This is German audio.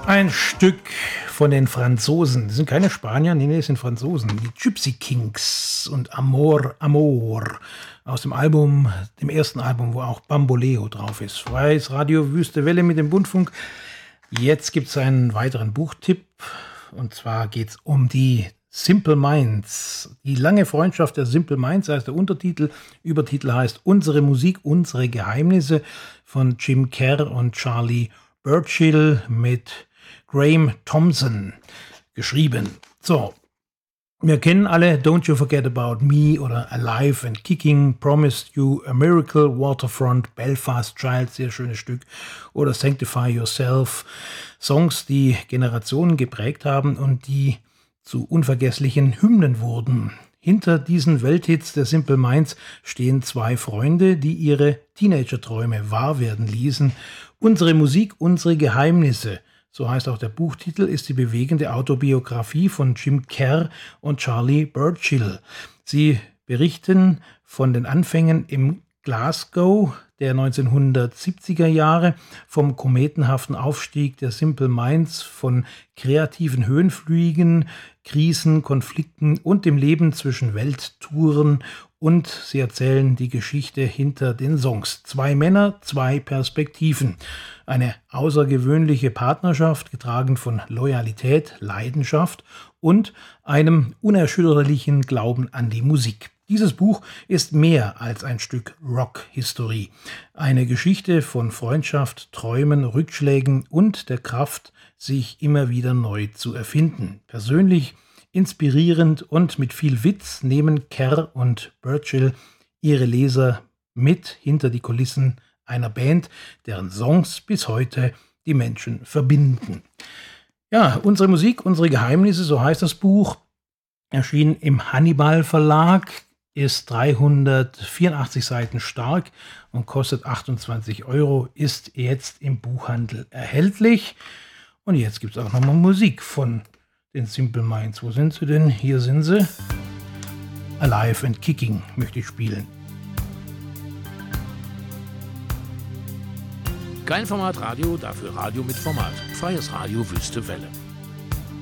Ein Stück von den Franzosen. Das sind keine Spanier, nee, das sind Franzosen. Die Gypsy Kings und Amor, Amor. Aus dem Album, dem ersten Album, wo auch Bamboleo drauf ist. Freies Radio Wüste Welle mit dem Bundfunk. Jetzt gibt es einen weiteren Buchtipp. Und zwar geht es um die Simple Minds. Die lange Freundschaft der Simple Minds heißt der Untertitel. Übertitel heißt Unsere Musik, unsere Geheimnisse von Jim Kerr und Charlie Burchill mit Graham Thompson geschrieben. So, wir kennen alle Don't You Forget About Me oder Alive and Kicking, Promised You a Miracle, Waterfront, Belfast Child, sehr schönes Stück, oder Sanctify Yourself. Songs, die Generationen geprägt haben und die zu unvergesslichen Hymnen wurden. Hinter diesen Welthits der Simple Minds stehen zwei Freunde, die ihre Teenager-Träume wahr werden ließen. Unsere Musik, unsere Geheimnisse. So heißt auch der Buchtitel, ist die bewegende Autobiografie von Jim Kerr und Charlie Burchill. Sie berichten von den Anfängen im Glasgow der 1970er Jahre, vom kometenhaften Aufstieg der Simple Minds, von kreativen Höhenflügen, Krisen, Konflikten und dem Leben zwischen Welttouren, und sie erzählen die Geschichte hinter den Songs. Zwei Männer, zwei Perspektiven. Eine außergewöhnliche Partnerschaft, getragen von Loyalität, Leidenschaft und einem unerschütterlichen Glauben an die Musik. Dieses Buch ist mehr als ein Stück Rock-Historie. Eine Geschichte von Freundschaft, Träumen, Rückschlägen und der Kraft, sich immer wieder neu zu erfinden. Persönlich, inspirierend und mit viel Witz nehmen Kerr und Burchill ihre Leser mit hinter die Kulissen einer Band, deren Songs bis heute die Menschen verbinden. Ja, unsere Musik, unsere Geheimnisse, so heißt das Buch, erschien im Hannibal Verlag, ist 384 Seiten stark und kostet 28 €, ist jetzt im Buchhandel erhältlich. Und jetzt gibt es auch nochmal Musik von den Simple Minds. Wo sind sie denn? Hier sind sie. Alive and Kicking möchte ich spielen. Kein Format Radio, dafür Radio mit Format. Freies Radio Wüste Welle.